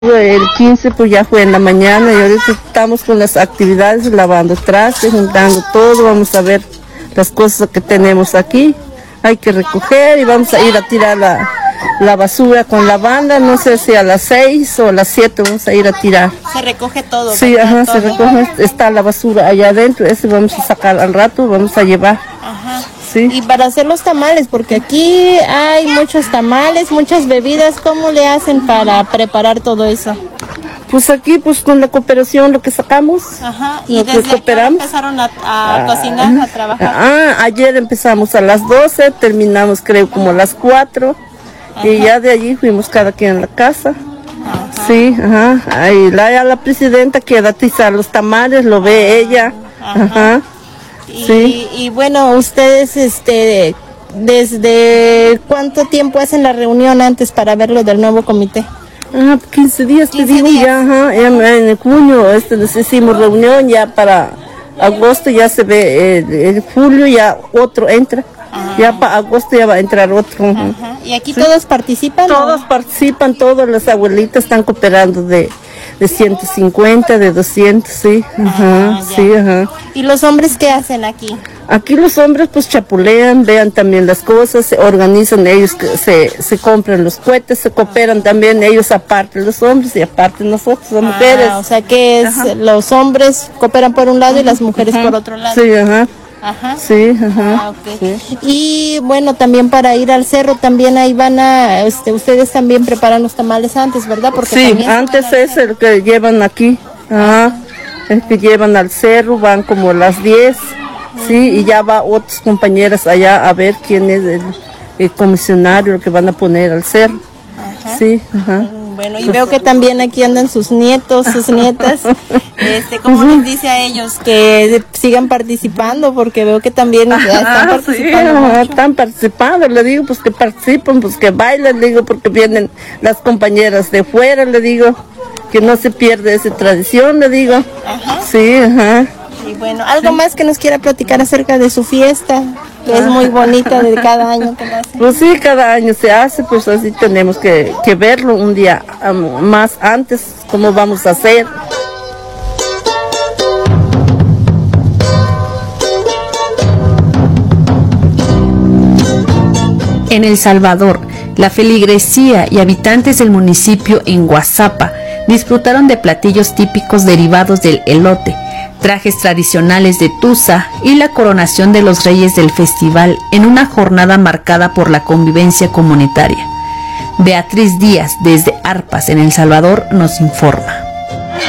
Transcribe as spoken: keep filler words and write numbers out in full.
El quince pues ya fue en la mañana y ahorita estamos con las actividades, lavando trastes, juntando todo, vamos a ver las cosas que tenemos aquí, hay que recoger y vamos a ir a tirar la, la basura con la banda, no sé si a las seis o a las siete vamos a ir a tirar. Se recoge todo. Sí, ajá, todo. se recoge, está la basura allá adentro, ese vamos a sacar al rato, vamos a llevar. Ajá. Sí. Y para hacer los tamales, porque aquí hay muchos tamales, muchas bebidas, ¿cómo le hacen para preparar todo eso? Pues aquí, pues con la cooperación, lo que sacamos, Ajá. ¿Y lo desde que qué hora cooperamos. empezaron a, a cocinar, a trabajar? Ah, ayer empezamos a las doce, terminamos creo como a las cuatro, ajá. Y ya de allí fuimos cada quien a la casa. Ajá. Sí, ajá. Ahí la, la presidenta quiere atizar los tamales, lo ve ella. Ajá. Ajá. Y, sí. y bueno, ustedes, este, ¿desde cuánto tiempo hacen la reunión antes para ver lo del nuevo comité? Ah, quince días te digo ya, ajá, en, en junio este, nos hicimos reunión, ya para agosto ya se ve, el, el julio ya otro entra, ah. Ya para agosto ya va a entrar otro. Ajá. ¿Y aquí sí. todos participan? Todos ¿o? participan, todas las abuelitas están cooperando de, de ciento cincuenta, de doscientos, sí, ajá, ah, sí, ajá. ¿Y los hombres qué hacen aquí? Aquí los hombres pues chapulean, vean también las cosas, se organizan ellos, se, se compran los cohetes, se cooperan también ellos aparte los hombres y aparte nosotros las ah, mujeres. O sea que es, los hombres cooperan por un lado y las mujeres ajá. por otro lado. Sí, ajá. Ajá. Sí, ajá. Ah, okay. Sí. Y bueno, también para ir al cerro también ahí van a, este, ustedes también preparan los tamales antes, ¿verdad? Porque sí, antes es el que llevan aquí, ajá, el que llevan al cerro, van como a las diez. Sí, y ya va otras compañeras allá a ver quién es el, el comisionario que van a poner al cerro. Ajá. Sí, ajá. Bueno, y veo que también aquí andan sus nietos, sus nietas. Este, ¿cómo les dice a ellos que sigan participando? Porque veo que también ya están participando. Sí, están participando, le digo, pues que participen, pues que bailen, le digo, porque vienen las compañeras de fuera, le digo, que no se pierde esa tradición, le digo. Ajá. Sí, ajá. Y bueno, algo más que nos quiera platicar acerca de su fiesta, que es muy bonita de cada año que lo hace. Pues sí, cada año se hace, pues así tenemos que, que verlo un día um, más antes, cómo vamos a hacer. En El Salvador, la feligresía y habitantes del municipio en Guazapa disfrutaron de platillos típicos derivados del elote, trajes tradicionales de Tusa y la coronación de los reyes del festival en una jornada marcada por la convivencia comunitaria. Beatriz Díaz, desde Arpas, en El Salvador, nos informa.